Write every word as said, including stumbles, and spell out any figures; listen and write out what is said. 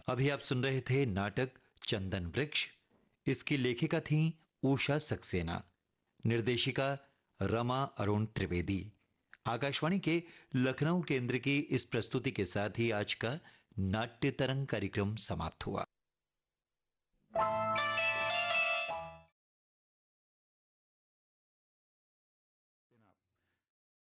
अभी आप सुन रहे थे नाटक चंदन वृक्ष। इसकी लेखिका थी उषा सक्सेना, निर्देशिका रमा अरुण त्रिवेदी। आकाशवाणी के लखनऊ केंद्र की इस प्रस्तुति के साथ ही आज का नाट्य तरंग कार्यक्रम समाप्त हुआ।